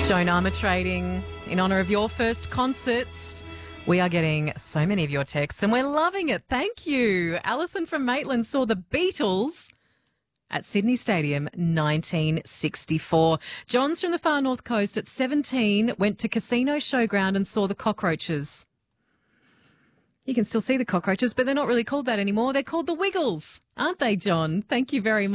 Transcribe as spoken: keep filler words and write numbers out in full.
Joan Armour Trading, in honour of your first concerts. We are getting so many of your texts and we're loving it. Thank you. Alison from Maitland saw the Beatles at Sydney Stadium nineteen sixty-four. John's from the far north coast at seventeen went to Casino Showground and saw the Cockroaches. You can still see the Cockroaches, but they're not really called that anymore. They're called the Wiggles, aren't they, John? Thank you very much.